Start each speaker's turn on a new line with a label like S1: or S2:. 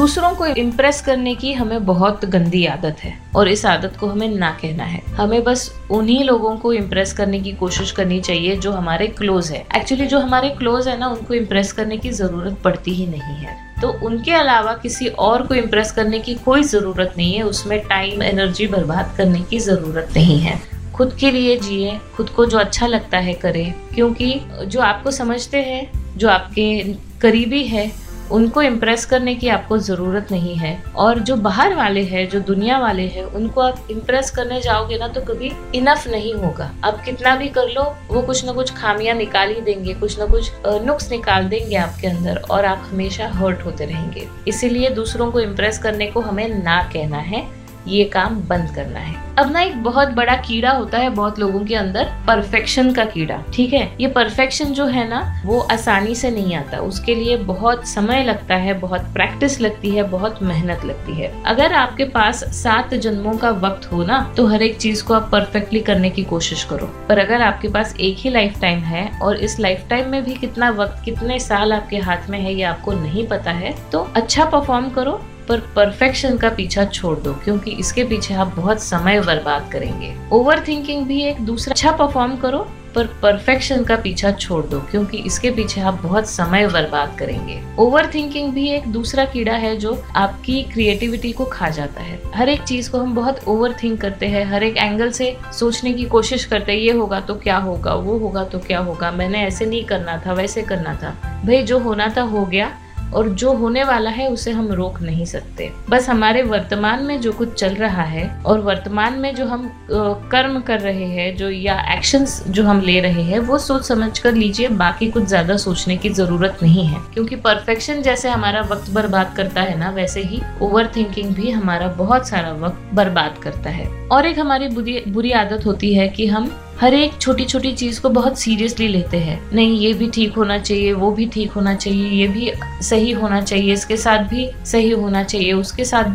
S1: दूसरों को इम्प्रेस करने की हमें बहुत गंदी आदत है और इस आदत को हमें ना कहना है। हमें बस उन्हीं लोगों को इम्प्रेस करने की कोशिश करनी चाहिए जो हमारे क्लोज है। एक्चुअली जो हमारे क्लोज है ना, उनको इम्प्रेस करने की जरूरत पड़ती ही नहीं है। तो उनके अलावा किसी और को इम्प्रेस करने की कोई जरूरत नहीं है। उसमें टाइम एनर्जी बर्बाद करने की जरूरत नहीं है। खुद के लिए जिए, खुद को जो अच्छा लगता है करें, क्योंकि जो आपको समझते हैं, जो आपके करीबी है, उनको इम्प्रेस करने की आपको ज़रूरत नहीं है। और जो बाहर वाले हैं, जो दुनिया वाले हैं, उनको आप इम्प्रेस करने जाओगे ना तो कभी इनफ नहीं होगा। आप कितना भी कर लो, वो कुछ ना कुछ खामियां निकाल ही देंगे, कुछ ना कुछ नुक्स निकाल देंगे आपके अंदर और आप हमेशा हर्ट होते रहेंगे। इसीलिए दूसरों को इम्प्रेस करने को हमें ना कहना है, ये काम बंद करना है। अब ना एक बहुत बड़ा कीड़ा होता है बहुत लोगों के अंदर, परफेक्शन का कीड़ा। ठीक है, ये परफेक्शन जो है ना, वो आसानी से नहीं आता। उसके लिए बहुत समय लगता है, बहुत प्रैक्टिस लगती है, बहुत मेहनत लगती है। अगर आपके पास 7 जन्मों का वक्त हो ना, तो हर एक चीज को आप परफेक्टली करने की कोशिश करो। पर अगर आपके पास एक ही लाइफ टाइम है और इस लाइफ टाइम में भी कितना वक्त, कितने साल आपके हाथ में है, ये आपको नहीं पता है, तो अच्छा परफॉर्म करो पर परफेक्शन का पीछा छोड़ दो, क्योंकि इसके पीछे आप बहुत समय बर्बाद करेंगे। ओवर थिंकिंग भी एक दूसरा, अच्छा परफॉर्म करो पर परफेक्शन का पीछा छोड़ दो, क्योंकि इसके पीछे आप बहुत समय बर्बाद करेंगे। ओवर थिंकिंग भी एक दूसरा कीड़ा है जो आपकी क्रिएटिविटी को खा जाता है। हर एक चीज को हम बहुत ओवर थिंक करते हैं, हर एक एंगल से सोचने की कोशिश करते हैं। ये होगा तो क्या होगा, वो होगा तो क्या होगा, मैंने ऐसे नहीं करना था, वैसे करना था। भाई जो होना था हो गया, और जो होने वाला है उसे हम रोक नहीं सकते। बस हमारे वर्तमान में जो कुछ चल रहा है और वर्तमान में जो हम कर्म कर रहे हैं, जो या एक्शंस जो हम ले रहे हैं, वो सोच समझ कर लीजिए। बाकी कुछ ज्यादा सोचने की जरूरत नहीं है, क्योंकि परफेक्शन जैसे हमारा वक्त बर्बाद करता है ना, वैसे ही ओवर थिंकिंग भी हमारा बहुत सारा वक्त बर्बाद करता है। और एक हमारी बुरी आदत होती है कि हम हर एक छोटी छोटी चीज को बहुत सीरियसली लेते हैं। नहीं, ये भी ठीक होना चाहिए, वो भी ठीक होना चाहिए, ये भी सही होना चाहिए, इसके साथ भी सही होना चाहिए, उसके साथ